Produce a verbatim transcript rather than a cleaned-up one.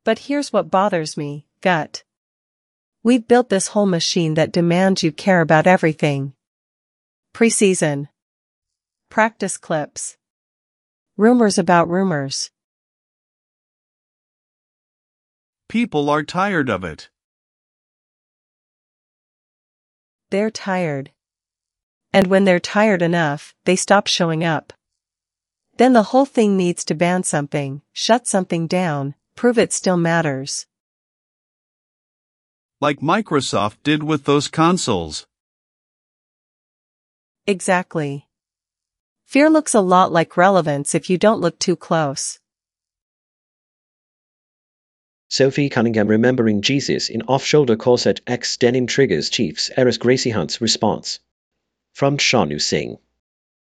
But here's what bothers me, gut. We've built this whole machine that demands you care about everything. Preseason. Practice clips. Rumors about rumors. People are tired of it. They're tired. And when they're tired enough, they stop showing up. Then the whole thing needs to ban something, shut something down, prove it still matters. Like Microsoft did with those consoles. Exactly. Fear looks a lot like relevance if you don't look too close. Sophie Cunningham remembering Jesus in off-shoulder corset X denim triggers Chiefs heiress Gracie Hunt's response. From Shanu Singh.